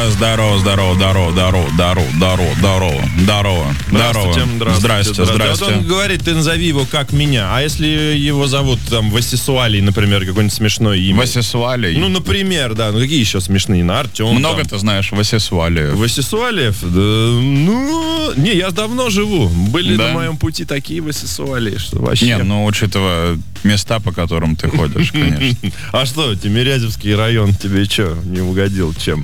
Здрасте. Вот он говорит, ты назови его как меня. А если его зовут там Васисуалий, например, какое-нибудь смешное имя? Васисуалий? Ну, например, да. Ну, какие еще смешные? Артем. Много там. ты знаешь Васисуалиев? Васисуалиев? Да, ну, не, я давно живу. Были на моем пути такие Васисуалии, что вообще... Не, ну, учитывая места, по которым ты ходишь, конечно. А что, Тимирязевский район тебе что, не угодил чем?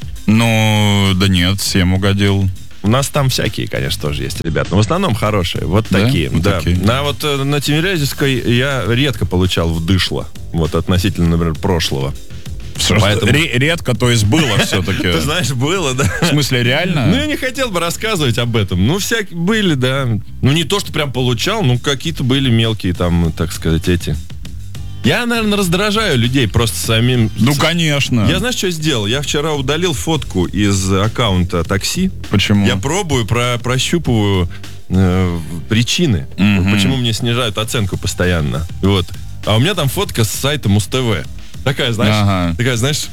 Ну, да нет, всем угодил. У нас там всякие, конечно, тоже есть ребята, но в основном хорошие. Вот такие, да. Такие. На Тимирязевской я редко получал вдышло, вот относительно, например, прошлого. Поэтому... Редко, то есть было все-таки. Ты знаешь, было, да. В смысле, реально? Ну, я не хотел бы рассказывать об этом. Ну, всякие были, да. Ну, не то, что прям получал, ну, какие-то были мелкие там, так сказать, эти... Я, наверное, раздражаю людей просто самим. Ну, конечно. Я, знаешь, что сделал? Я вчера удалил фотку из аккаунта такси. Почему? Я пробую, прощупываю причины, почему мне снижают оценку постоянно. Вот. А у меня там фотка с сайта Муз-ТВ. Такая, знаешь,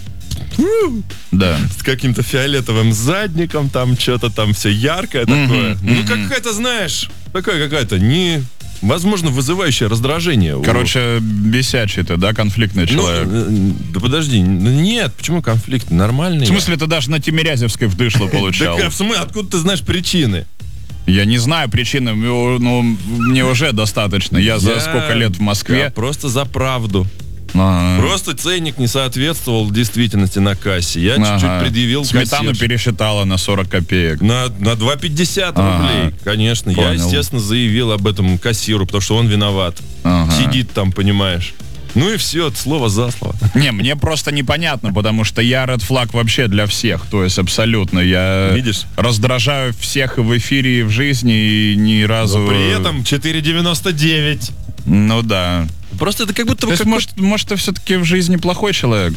да. С каким-то фиолетовым задником, там что-то там все яркое такое. Ну, какая-то, знаешь, такая какая-то возможно, вызывающее раздражение. Короче, бесячий ты, да, конфликтный человек? Да подожди, нет, почему конфликт? Нормальный. В смысле, ты даже на Тимирязевской вдышло получал? Так, в смысле, откуда ты знаешь причины? Я не знаю причины, но мне уже достаточно. Я за сколько лет в Москве? Я просто за правду. Просто ценник не соответствовал действительности на кассе. Я чуть-чуть предъявил Сметану пересчитала на 40 копеек. На 2,50 рублей, конечно. Понял. Я, естественно, заявил об этом кассиру, потому что он виноват. Сидит там, понимаешь. Ну и все, слово за слово. Не, мне просто непонятно, потому что я red flag вообще для всех. То есть абсолютно. Я раздражаю всех и в эфире, и в жизни, и ни разу... Но при этом 4,99. Ну да. Просто это как будто... То есть, может, ты все-таки в жизни плохой человек?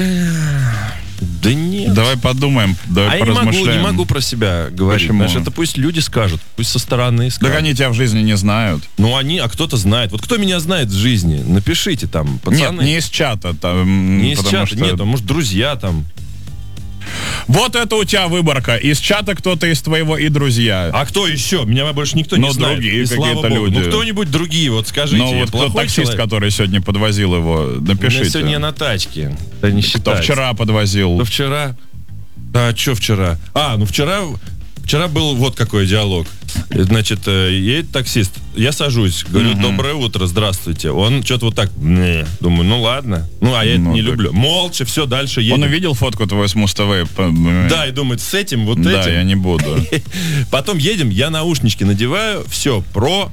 Да нет. Давай подумаем, давай поразмышляем. Я не могу про себя говорить. Почему? Знаешь, это пусть люди скажут, пусть со стороны скажут. Так они тебя в жизни не знают. Ну, а кто-то знает. Вот кто меня знает в жизни? Напишите там, пацаны. Нет, не из чата. Там, не из чата, нет, может, друзья там. Вот это у тебя выборка. Из чата кто-то из твоего и друзья. А кто еще? Меня больше никто не знает. Другие какие-то люди. Ну, кто-нибудь другие, вот скажите. Ну, вот кто таксист, который сегодня подвозил его, напишите. Сегодня я на тачке. Да не считается. Кто вчера подвозил? Кто вчера? А, что вчера? Вчера был вот какой диалог. Значит, едет таксист, я сажусь, говорю, доброе утро, здравствуйте. Он что-то вот так, думаю, ну ладно. Ну, а я это не люблю. Молча, все, дальше едем. Он увидел фотку твою с Муз-ТВ? Да, и думает, с этим, вот этим. Да, я не буду. Потом едем, я наушнички надеваю, все, про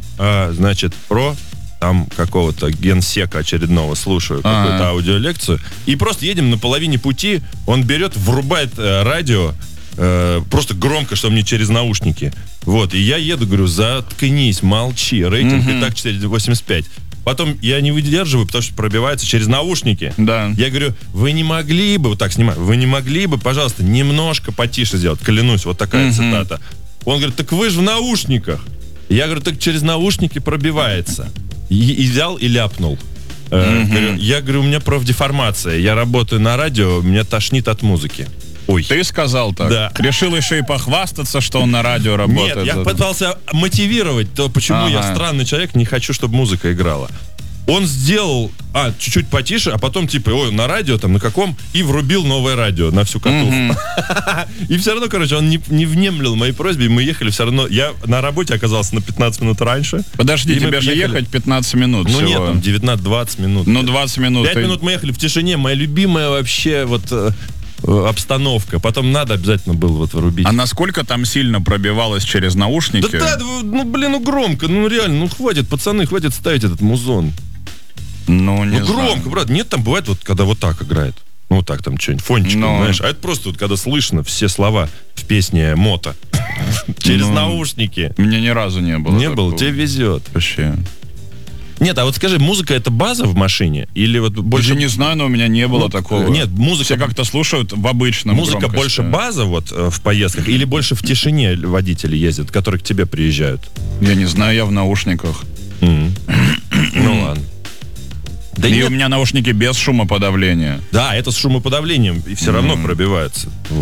там какого-то генсека очередного слушаю, какую-то аудиолекцию. И просто едем на половине пути, он берет, врубает радио, просто громко, что мне через наушники. Вот, и я еду, говорю, заткнись, молчи, рейтинг и так 4,85. Потом я не выдерживаю, потому что пробивается через наушники. Да. Я говорю, вы не могли бы, вот так снимаю, вы не могли бы, пожалуйста, немножко потише сделать, клянусь, вот такая цитата. Он говорит, так вы же в наушниках. Я говорю, так через наушники пробивается. И взял и ляпнул. Я говорю, у меня профдеформация, я работаю на радио, меня тошнит от музыки. Ой. Ты сказал так? Да. Решил еще и похвастаться, что он на радио работает? Нет, я пытался мотивировать то, почему я странный человек, не хочу, чтобы музыка играла. Он сделал, чуть-чуть потише, а потом на радио, там, на каком, и врубил новое радио на всю катуху. И все равно, он не внемлил моей просьбе, и мы ехали все равно. Я на работе оказался на 15 минут раньше. Подожди, тебе же ехать 15 минут всего. Ну нет, там 19-20 минут. Ну, 20 минут. 5 минут мы ехали в тишине, моя любимая вообще обстановка. Потом надо обязательно было врубить. А насколько там сильно пробивалось через наушники? Да, громко. Ну, реально, хватит, пацаны, хватит ставить этот музон. Ну, не знаю. Громко, брат. Нет, там бывает, когда вот так играет. Ну, вот так там что-нибудь, фончиком, знаешь. А это просто когда слышно все слова в песне «Мото». Через наушники. Мне ни разу не было. Не было, тебе везет. Вообще. Нет, а вот скажи, музыка — это база в машине? Или вот больше... Я не знаю, но у меня не было такого. Нет, музыка... Все как-то слушают в обычном Музыка громкости. больше база в поездках или больше в тишине водители ездят, которые к тебе приезжают? Я не знаю, я в наушниках. Ну ладно. Да и у меня наушники без шумоподавления. Да, это с шумоподавлением, и все равно пробивается. Вот.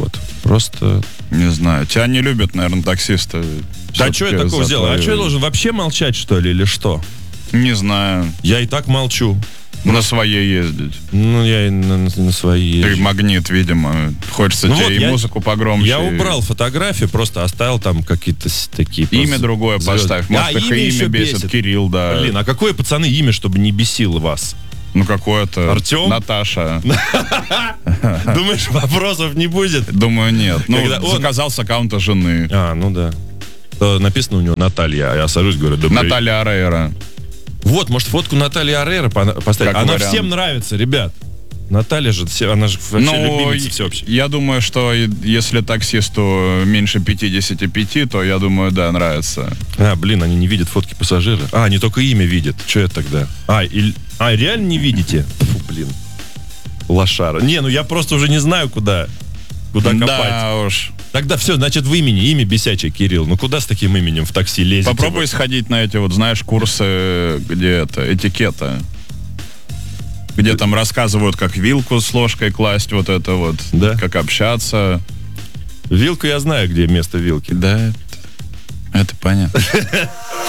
Просто... Не знаю. Тебя не любят, наверное, таксисты. Да что я такого сделал? А что я должен вообще молчать, что ли, или что? Не знаю. Я и так молчу. На своей ездить. Ну, я и на свои Ты езжу. магнит, видимо. Хочется Ну тебе вот и музыку погромче. Я убрал фотографии, просто оставил там какие-то такие... Имя просто другое звезды. поставь. Может, их имя и еще имя бесит. Кирилл, да. Блин, а какое, пацаны, имя, чтобы не бесило вас? Ну, какое-то. Артем? Наташа. Думаешь, вопросов не будет? Думаю, нет. Ну, Когда он- заказал с аккаунта жены. А, ну да. Написано у него Наталья, а я сажусь, говорю, добрый. Наталья Арейра. Вот, может, фотку Натальи Арейра поставить? Как Она вариант. всем нравится, ребят. Наталья же, она же вообще любимица всеобщая. я думаю, что если таксисту меньше 55, то, я думаю, да, нравится. А, блин, они не видят фотки пассажира. А, они только имя видят. Что это тогда? Реально не видите? Фу, блин. Лошара. Не, ну я просто уже не знаю, куда копать. Да уж. Тогда все, значит, в имени. Имя бесячее, Кирилл. Ну куда с таким именем в такси лезете? Попробуй сходить на эти вот, знаешь, курсы, где это, этикета. Где там рассказывают, как вилку с ложкой класть, вот это вот. Да? Как общаться. Вилку я знаю, где место вилки. Да, это понятно.